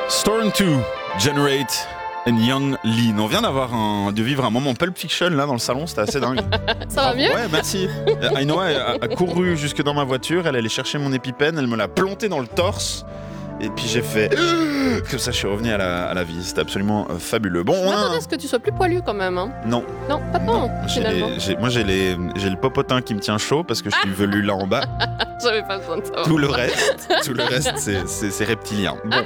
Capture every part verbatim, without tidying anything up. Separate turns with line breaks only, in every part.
Storm deux, Generate and Young Lean. On vient d'avoir un, de vivre un moment Pulp Fiction là dans le salon, c'était assez dingue.
Ça va mieux ?
Ouais, merci. Ainoa a, a couru jusque dans ma voiture, elle allait chercher mon épipène, elle me l'a planté dans le torse. Et puis j'ai fait comme ça, je suis revenu à la, à la vie. C'était absolument euh, fabuleux. Bon,
Je
on a...
m'attendais à ce que tu sois plus poilu quand même. Hein.
Non.
Non, pas tant,
Non, j'ai
finalement.
les- j'ai- moi j'ai, les, j'ai le popotin qui me tient chaud parce que je suis velu là en bas.
J'avais pas besoin de savoir.
Tout le reste, tout le reste, c'est, c'est, c'est reptilien. Bon.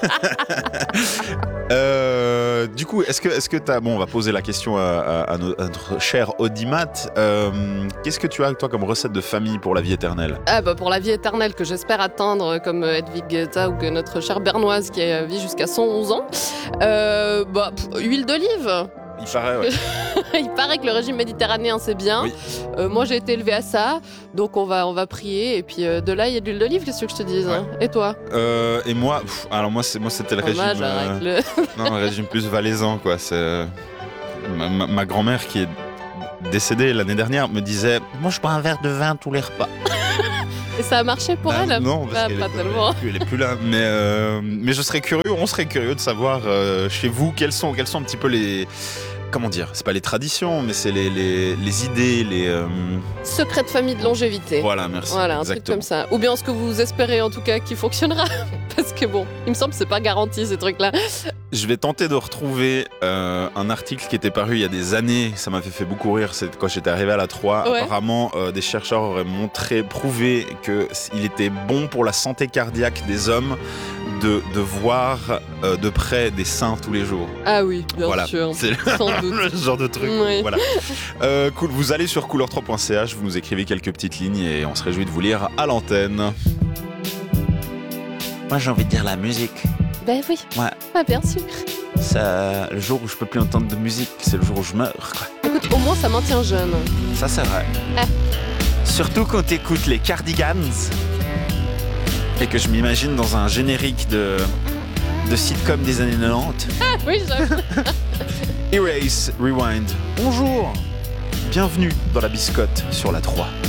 Euh, du coup, est-ce que, est-ce que t'as... Bon, on va poser la question à, à- à no- à notre cher Audimat. Euh, qu'est-ce que tu as, toi, comme recette de famille pour la vie éternelle ?
Ah bah pour la vie éternelle que j'espère atteindre comme Hedwig Taug, notre chère bernoise qui a vit jusqu'à cent onze ans. Euh, bah, pff, huile d'olive.
Il paraît, ouais.
Il paraît que le régime méditerranéen c'est bien.
Oui.
Euh, moi j'ai été élevée à ça, donc on va, on va prier. Et puis euh, de là il y a de l'huile d'olive, qu'est-ce que je te dise hein. Et toi ?
Euh, et moi, pff, alors moi, c'est, moi c'était le régime...
Hommage à
euh,
Règle.
Non, un régime plus valaisan, quoi. C'est... euh, Ma, ma- ma grand-mère qui est décédée l'année dernière me disait « Moi, je bois un verre de vin tous les repas. »
Et ça a marché pour
Bah,
elle ?
Non, parce
Bah,
qu'elle
pas
est,
tellement.
elle est plus, elle est plus là. Mais, euh, mais je serais curieux, on serait curieux de savoir euh, chez vous quelles sont, quelles sont un petit peu les... Comment dire ? C'est pas les traditions, mais c'est les, les, les idées, les... euh,
Secret de famille de longévité.
Voilà, merci.
Voilà, un truc
Exactement.
comme ça. Ou bien ce que vous espérez en tout cas qui fonctionnera. Parce que bon, il me semble que c'est pas garanti ces trucs-là.
Je vais tenter de retrouver euh, un article qui était paru il y a des années. Ça m'avait fait beaucoup rire. C'est quand j'étais arrivé à la trois.
Ouais.
Apparemment, euh, des chercheurs auraient montré, prouvé qu'il était bon pour la santé cardiaque des hommes de, de voir euh, de près des seins tous les jours.
Ah oui, bien
Voilà.
sûr.
C'est
Sans doute.
le genre de truc.
Oui.
Voilà. Euh, cool. Vous allez sur couleur trois point c h, vous nous écrivez quelques petites lignes et on se réjouit de vous lire à l'antenne. Moi, j'ai envie de dire la musique.
Ben oui,
Ouais.
ah, bien sûr.
Ça, le jour où je peux plus entendre de musique, c'est le jour où je meurs, quoi.
Écoute, au moins ça maintient jeune.
Ça, c'est vrai.
Ah.
Surtout quand t'écoutes les Cardigans et que je m'imagine dans un générique de, de sitcom des années quatre-vingt-dix.
Ah oui, j'avoue.
Erase, Rewind. Bonjour. Bienvenue dans la biscotte sur la trois.